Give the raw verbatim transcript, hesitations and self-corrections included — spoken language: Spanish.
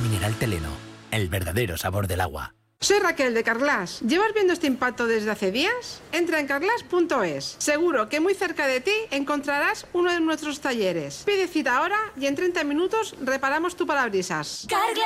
mineral Teleno, el verdadero sabor del agua. Soy Raquel de Carglass. ¿Llevas viendo este impacto desde hace días? Entra en carglass punto es. Seguro que muy cerca de ti encontrarás uno de nuestros talleres. Pide cita ahora y en treinta minutos reparamos tu parabrisas.